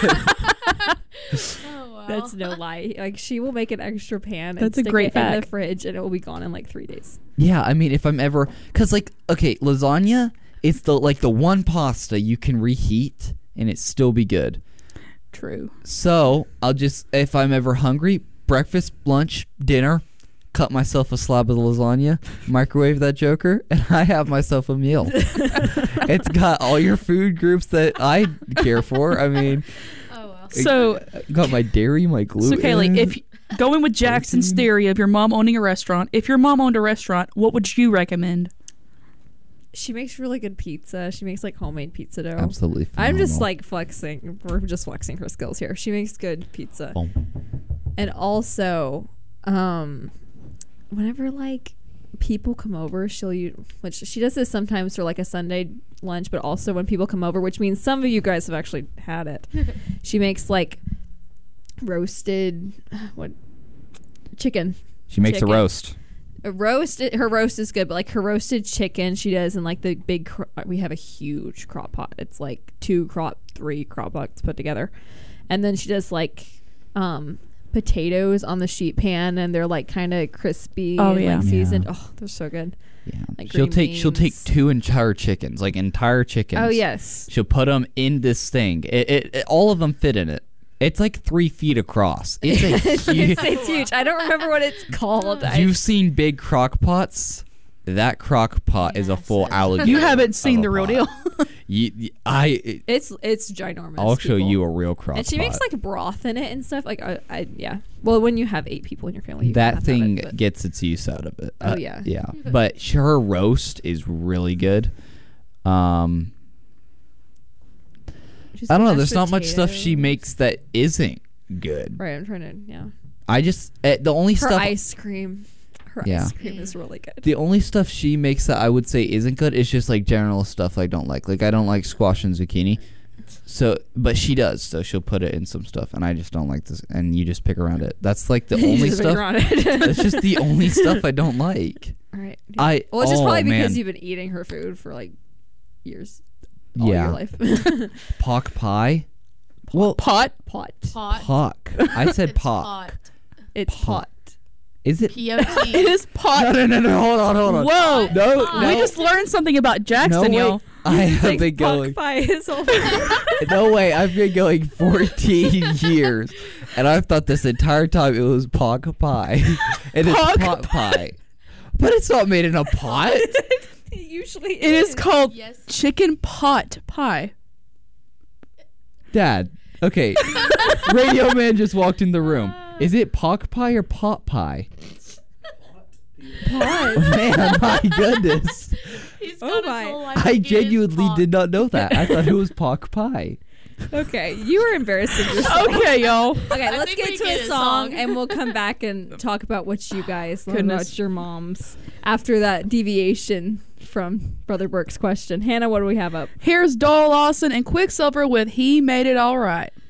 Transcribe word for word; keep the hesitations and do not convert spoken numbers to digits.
Oh, wow. That's no lie. Like, she will make an extra pan That's a and stick great it fact. in the fridge, and it will be gone in like three days. Yeah, I mean, if I'm ever, cause like, okay, lasagna, it's the like the one pasta you can reheat and it still be good. True. So I'll just, if I'm ever hungry, breakfast, lunch, dinner, cut myself a slab of lasagna, microwave that joker, and I have myself a meal. It's got all your food groups that I care for. I mean, Oh, well. So, got my dairy, my gluten. so Kaylee, if going with Jackson's Protein. theory of your mom owning a restaurant, if your mom owned a restaurant, what would you recommend? She makes really good pizza. She makes like homemade pizza dough. Absolutely I'm just phenomenal. like flexing. We're just flexing her skills here. She makes good pizza. Oh. And also, um, whenever like people come over, she'll use, which she does this sometimes for like a Sunday lunch, but also when people come over, which means some of you guys have actually had it. She makes like roasted what chicken. She makes Chicken. a roast. A roast, her roast is good, but like her roasted chicken, she does in like the big. Cro- we have a huge crock pot. It's like two crock, three crock pots put together, and then she does like um, potatoes on the sheet pan, and they're like kind of crispy. Oh, and, yeah. like, seasoned. Yeah. Oh, they're so good. Yeah. Like she'll green take she'll take beans. two entire chickens, like entire chickens. Oh yes, She'll put them in this thing. It, it, it all of them fit in it. It's like three feet across. It's a it's, huge. it's huge. I don't remember what it's called. I, You've seen big crock pots. That crock pot is a full Massive. alligator. You haven't seen of the a real pot. deal. You, you- I. It, it's it's ginormous. I'll show people. you a real crock And she pot. makes like broth in it and stuff. Like I, I yeah. Well, when you have eight people in your family, you that have to have thing it, but- gets its use out of it. Oh, Uh, yeah. yeah. But sh- her roast is really good. Um, She's I don't know. mashed There's not much stuff she potatoes. makes that isn't good. Right, I'm trying to yeah. I just uh, the only Her stuff ice cream, her Yeah. ice cream is really good. the only stuff she makes that I would say isn't good is just like general stuff I don't like. Like I don't like squash and zucchini. So, but she does. So she'll put it in some stuff, and I just don't like this. And you just pick around it. That's like the You only just pick stuff. around it. That's just the only stuff I don't like. All right. I Well, it's just oh, probably because man. you've been eating her food for like years, all yeah your life. Pock pie. Well, Pot. Pot. Pot. pock. I said It's pock. pot. It's Pot. pot. Is it? P O It T. is pot. No, no, no, no. Hold on, hold on. Whoa. No, Pot. no. We just learned something about Jackson, no, y'all. wait. I have Like been pot going. pie his whole No way. I've been going fourteen years, and I've thought this entire time it was pock pie. It is Pock pot pie, but it's not made in a pot. Usually It is called Yes. chicken pot pie. Dad. Okay. Radio man just walked in the room. Is it pock pie or pot pie? pot. Man, my goodness. He's Oh got my. his whole life. I It is genuinely pot. did not know that. I thought it was pock pie. Okay, you were embarrassing yourself. Okay, y'all. Okay, I let's think get we to get a a song, song. and we'll come back and talk about what you guys learned Goodness. about your moms after that deviation from Brother Burke's question. Hannah, what do we have up? Here's Doll Lawson and Quicksilver with He Made It All Right.